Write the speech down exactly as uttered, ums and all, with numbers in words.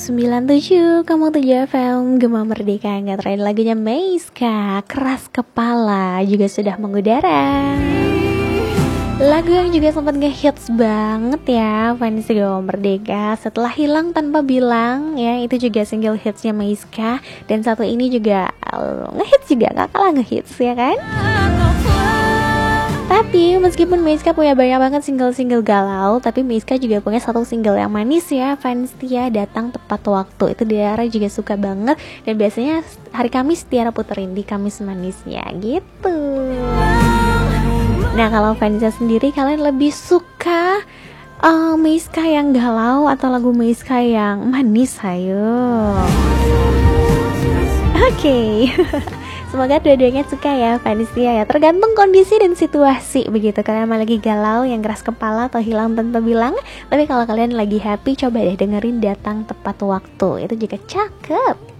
sembilan tujuh koma tujuh F M Gema Merdeka. Nggak terakhir lagunya Meiska, Keras Kepala juga sudah mengudara. Lagu yang juga sempat ngehits banget ya fans Gema Merdeka setelah Hilang Tanpa Bilang ya, itu juga single hitsnya Meiska. Dan satu ini juga uh, ngehits juga, gak kalah ngehits ya kan. Tapi meskipun Meiska punya banyak banget single-single galau, tapi Meiska juga punya satu single yang manis ya, fans Tia Datang Tepat Waktu. Itu Tiara juga suka banget, dan biasanya hari Kamis Tiara puterin di Kamis Manisnya gitu. Nah, kalau fansnya sendiri, kalian lebih suka uh, Meiska yang galau atau lagu Meiska yang manis? Ayo. Oke. Okay. Semoga dua-duanya suka ya Vanisia ya. Tergantung kondisi dan situasi begitu. Kalian lagi galau, yang keras kepala, atau hilang tanpa bilang. Tapi kalau kalian lagi happy, coba deh dengerin Datang Tepat Waktu. Itu juga cakep.